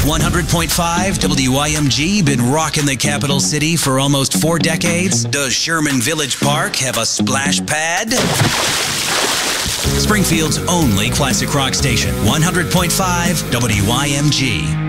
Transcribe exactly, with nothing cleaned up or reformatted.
Has one hundred point five W I M G been rocking the capital city for almost four decades? Does Sherman Village Park have a splash pad? Springfield's only classic rock station, one hundred point five W I M G.